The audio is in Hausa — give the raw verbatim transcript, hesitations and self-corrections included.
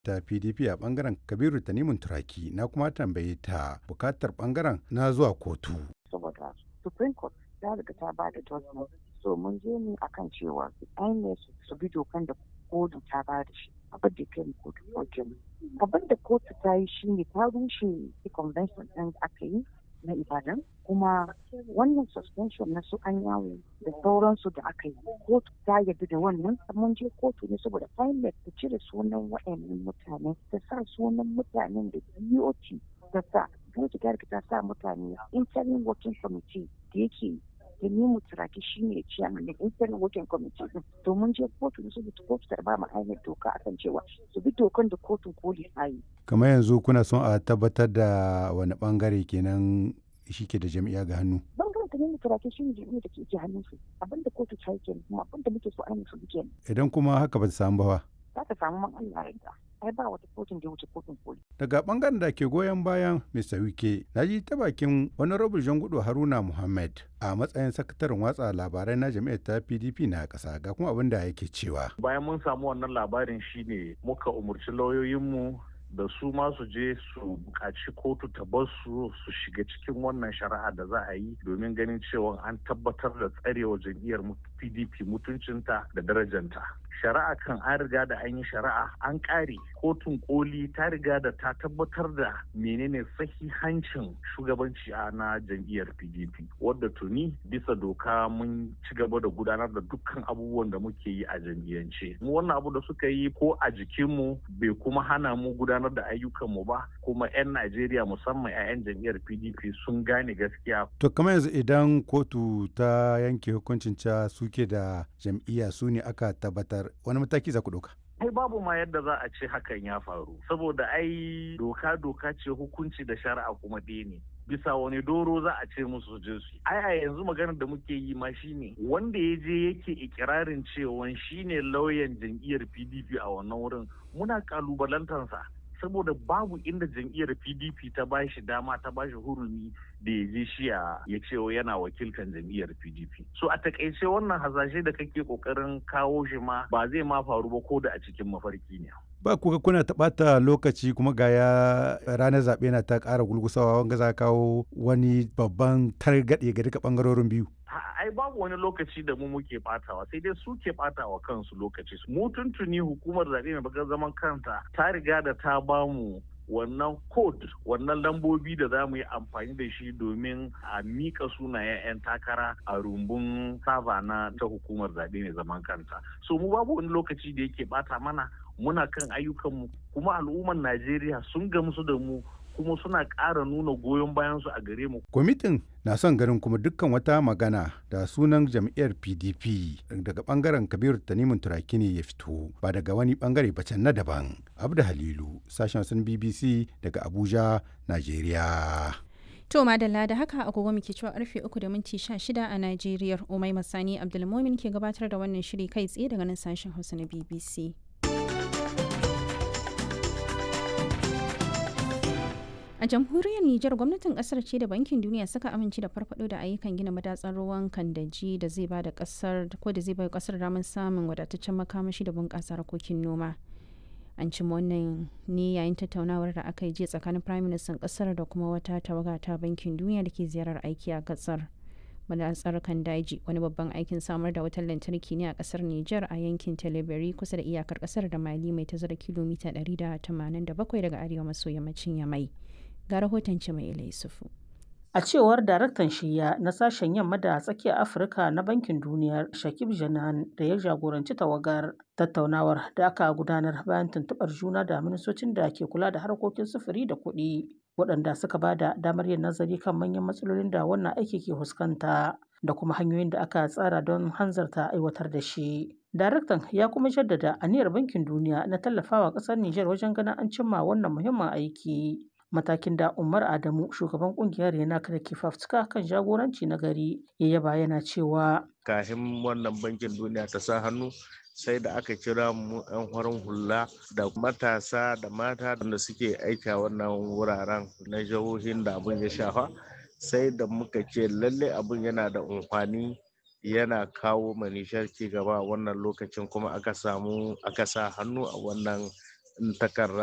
ta P D P a bangaren Kabiru Tanimun Turaki na kuma tambaye ta bukatar bangaren na zuwa kotu. Saboda Supreme Court ta riga ta ba da judgment, so mun je ne akan cewa I N E C su bi dokan da kotu ta ba da shi. Abin da kai kotu wajen abin da kotu ta yi shi ne ta rushe convention ɗin da aka yi na Ibadan, kuma wannan suspension na su an yawo da sauransu da aka yi kotu ta yarda da wannan. Mun je kotu ne saboda I N E C ta cire sunan waɗannan mutane ta sa sunan mutanen da B O T ta sa Gwamnati ta riga ta sa mutane interim working committee da yake da Tanimu Turaki shi ne chairman da interim working committee din. To mun je kotu ne saboda kotu ta ba mu I N E C doka akan cewa su bi dokan da kotun koli ta yi. Kamar yanzu kuna son a tabbatar da wani bangare kenan shi ke da jami'a ga hannu. Bangaren Tanimu Turaki shi ne jami'a da ke ke hannun su. Abinda kotu ta yi kenan kuma abinda muke so I N E C su bi kenan. Idan kuma haka ba ta samu ba. Za ta samu man Allah ya ai ba wata kotun da wuce kotun koli. Daga bangaren da ke goyon bayan Mister Wike, na ji ta bakin Honorable Jangudu Haruna Muhammad a matsayin sakataren watsa labarai na jami'ar ta P D P na ƙasa, ga kuma abin da yake cewa. Bayan mun samu wannan labarin shine muka umurci lauyoyinmu da su ma su je su buƙaci kotu ta bar su su shiga cikin wannan shari'a da za a yi domin ganin cewa an tabbatar da tsarewa jam'iyyar P D P mutuncinta da darajanta. Shari'a kan an riga da an yi shari'a an ƙare, kotun koli ta riga da ta tabbatar da menene sahihancin shugabanci a na jam'iyyar P D P, wadda tuni bisa doka mun ci gaba da gudanar da dukkan abubuwan da muke yi a jam'iyyance. Mu wannan abu da suka yi ko a jikinmu bai kuma hana mu gudanar da ayyukanmu ba, kuma 'yan Najeriya musamman 'ya'yan jam'iyyar P D P sun gane gaskiya. To kamar yanzu idan kotu ta yanke hukuncin cewa suke da jam'iyya su ne aka tabbatar, wani mataki za ku ɗauka? Ai babu ma yadda za a ce hakan ya faru, saboda ai doka doka ce, hukunci da shari'a kuma ɗaya ne. Bisa wani doro za a ce musu je su. Ai a yanzu maganar da muke yi ma shine wanda ya je yake ikirarin cewa shine lauyan jam'iyyar P D P a wannan wurin, muna kalubalantansa. Saboda babu inda jam'iyyar P D P ta ba shi dama ta ba shi hurumi da ya je shi ya ce yana wakilkan jam'iyyar P D P. So a takaice wannan hasashe da kake kokarin kawo shi ma ba zai ma faru ba ko da a cikin mafarki ne. Ba kuka kuna taɓata lokaci kuma ga ya ranar zaɓe na ta ƙara gulgusawa wanga za kawo wani babban targaɗe ga duka ɓangarorin biyu. Ai babu wani lokaci da mu muke batawa, sai dai su ke batawa kansu lokaci. Mu tuntuni hukumar zaɓe mai bakar zaman kanta ta riga da ta bamu wannan code, wannan lambobi da za mu yi amfani da shi domin a mika sunayen 'yan takara a rumbun sava na ta hukumar zaɓe mai zaman kanta. So mu babu wani lokaci da yake bata mana, muna kan ayyukanmu, kuma al'ummar Najeriya sun gamsu da mu kuma suna ƙara nuna goyon bayansu a gare mu. Kwamitin na son ganin kuma dukkan wata magana da sunan jam'iyyar P D P daga bangaren Kabiru Tanimun Turaki ne ya fito, ba daga wani bangare ba can na daban. Abda Halilu, sashen wasan B B C daga Abuja, Najeriya. To madalla da haka agogo muke cewa karfe uku da minti sha shida a Najeriya. Umai Masani Abdulmumin ke gabatar da wannan shiri kai tsaye daga nan sashen Hausa na B B C. A jamhuriyar Nijar, gwamnatin kasar ce da Bankin Duniya suka amince da farfado da ayyukan gina madatsar ruwan Kandaji da zai ba da kasar ko da zai bai kasar damar samun wadataccen makamashi da bunƙasa harkokin noma. An cimma wannan ne yayin tattaunawar da aka yi jiya tsakanin Prime Minister kasar da kuma wata tawaga ta Bankin Duniya da ke ziyarar aiki a kasar. Madatsar Kandaji wani babban aikin samar da wutar lantarki ne a kasar Nijar a yankin Teleberi kusa da iyakar kasar da Mali mai tazara kilomita ɗari da tamanin da bakwai daga arewa maso yammacin Yamai. Ga rahoton Cimaila Yusufu. A cewar daraktan shiya na sashen yamma da tsakiyar Afirka na Bankin Duniyar, Shakib Janan, da ya jagoranci tawagar tattaunawar da aka gudanar bayan tuntuɓar juna da ministocin da ke kula da harkokin sufuri da kuɗi, waɗanda suka ba da damar yin nazari kan manyan matsalolin da wannan aiki ke fuskanta da kuma hanyoyin da aka tsara don hanzarta aiwatar da shi. Daraktan ya kuma jaddada aniyar Bankin Duniya na tallafawa ƙasar Nijar wajen ganin an cimma wannan muhimmin aiki. Matakin da Umar Adamu, shugaban kungiyar Renak da ke fafutuka kan jagoranci na gari, ya yaba yana cewa kafin wannan Bankin Duniya ta sa hannu sai da aka kira mu 'yan farin hula da matasa da mata da suke aika wannan wuraren na jihohin da abin ya shafa, sai da muka ce lalle abin yana da amfani, yana kawo manishar ci gaba a wannan lokacin, kuma aka samu aka sa hannu a wannan takarda